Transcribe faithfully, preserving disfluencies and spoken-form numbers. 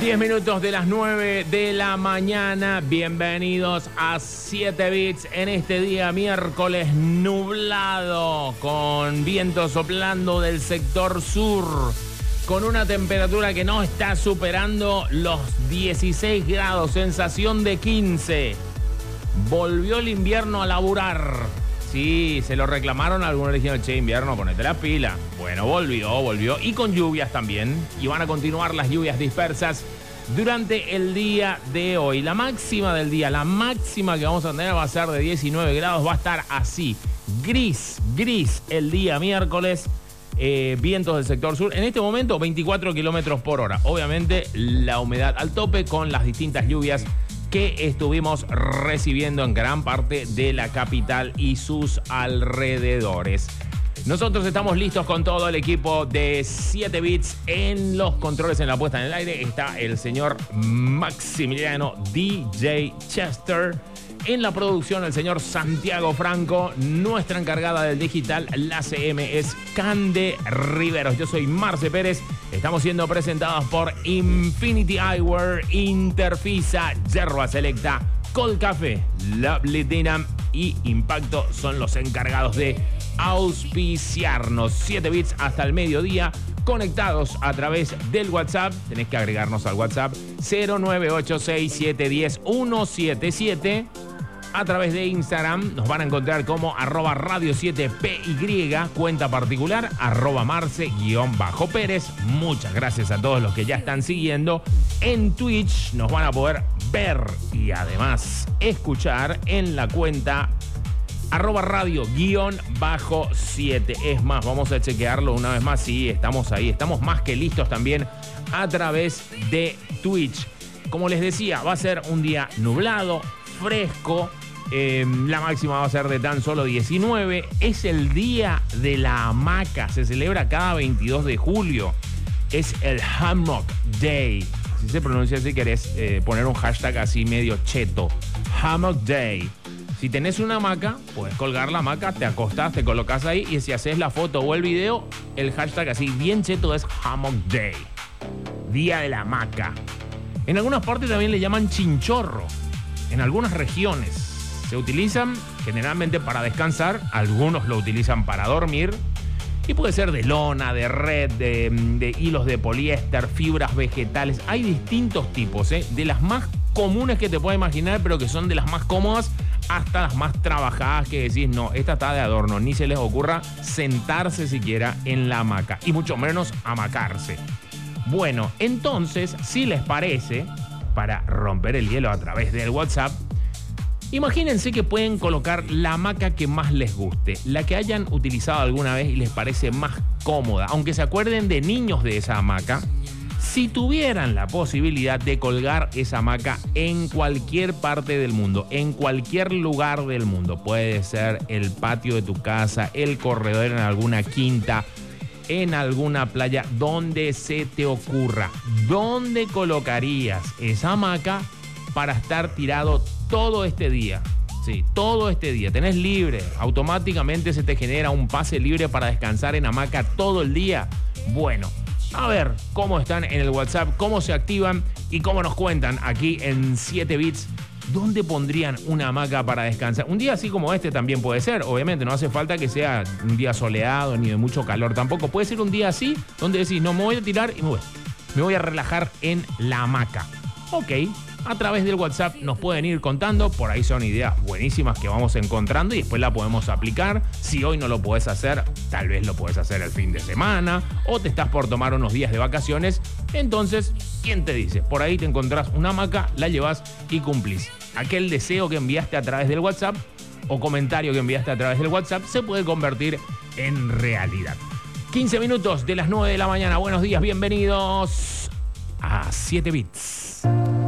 diez minutos de las nueve de la mañana. Bienvenidos a siete Bits en este día miércoles nublado, con viento soplando del sector sur, con una temperatura que no está superando los dieciséis grados, sensación de quince. Volvió el invierno a laburar. Sí, se lo reclamaron, algunos le dijeron, che, invierno, ponete la pila. Bueno, volvió, volvió, y con lluvias también. Y van a continuar las lluvias dispersas durante el día de hoy. La máxima del día, la máxima que vamos a tener va a ser de diecinueve grados. Va a estar así, gris, gris el día miércoles. Eh, vientos del sector sur. En este momento, veinticuatro kilómetros por hora. Obviamente, la humedad al tope con las distintas lluvias que estuvimos recibiendo en gran parte de la capital y sus alrededores. Nosotros estamos listos con todo el equipo de siete Bits. En los controles, en la puesta en el aire, está el señor Maximiliano D J Chester. En la producción, el señor Santiago Franco. Nuestra encargada del digital, la C M, es Cande Riveros. Yo soy Marce Pérez. Estamos siendo presentados por Infinity Eyewear, Interfisa, Yerba Selecta, Cold Café, Lovely Dinam y Impacto son los encargados de auspiciarnos. siete Bits hasta el mediodía, conectados a través del WhatsApp. Tenés que agregarnos al WhatsApp cero nueve ocho seis siete uno cero uno siete siete. A través de Instagram nos van a encontrar como arroba radio siete P Y, cuenta particular, arroba Marce guión bajo Pérez. Muchas gracias a todos los que ya están siguiendo. En Twitch nos van a poder ver y además escuchar en la cuenta arroba radio guión bajo siete. Es más, vamos a chequearlo una vez más. Sí, estamos ahí, estamos más que listos también a través de Twitch. Como les decía, va a ser un día nublado, fresco. Eh, la máxima va a ser de tan solo diecinueve. Es el día de la hamaca. Se celebra cada veintidós de julio. Es el Hammock Day. Si se pronuncia, si querés eh, poner un hashtag así medio cheto. Hammock Day. Si tenés una hamaca, puedes colgar la hamaca, te acostás, te colocas ahí, y si haces la foto o el video, el hashtag así bien cheto es Hammock Day. Día de la hamaca. En algunas partes también le llaman chinchorro. En algunas regiones se utilizan generalmente para descansar, algunos lo utilizan para dormir, y puede ser de lona, de red, de, de hilos de poliéster, fibras vegetales. Hay distintos tipos, ¿eh? De las más comunes que te puedes imaginar, pero que son de las más cómodas, hasta las más trabajadas que decís, no, esta está de adorno, ni se les ocurra sentarse siquiera en la hamaca, y mucho menos hamacarse. Bueno, entonces, si les parece, para romper el hielo a través del WhatsApp, imagínense que pueden colocar la hamaca que más les guste, la que hayan utilizado alguna vez y les parece más cómoda, aunque se acuerden de niños de esa hamaca. Si tuvieran la posibilidad de colgar esa hamaca en cualquier parte del mundo, en cualquier lugar del mundo, puede ser el patio de tu casa, el corredor en alguna quinta, en alguna playa, donde se te ocurra, ¿dónde colocarías esa hamaca para estar tirado todo este día? Sí, todo este día. Tenés libre, automáticamente se te genera un pase libre para descansar en hamaca todo el día. Bueno, a ver cómo están en el WhatsApp, cómo se activan y cómo nos cuentan aquí en siete Bits. ¿Dónde pondrían una hamaca para descansar? Un día así como este también puede ser. Obviamente no hace falta que sea un día soleado ni de mucho calor tampoco. Puede ser un día así donde decís, no, me voy a tirar y me voy, me voy a relajar en la hamaca. Ok, a través del WhatsApp nos pueden ir contando. Por ahí son ideas buenísimas que vamos encontrando y después la podemos aplicar. Si hoy no lo podés hacer, tal vez lo podés hacer el fin de semana, o te estás por tomar unos días de vacaciones. Entonces, ¿quién te dice? Por ahí te encontrás una hamaca, la llevas y cumplís. Aquel deseo que enviaste a través del WhatsApp o comentario que enviaste a través del WhatsApp se puede convertir en realidad. quince minutos de las nueve de la mañana. Buenos días, bienvenidos a siete Bits.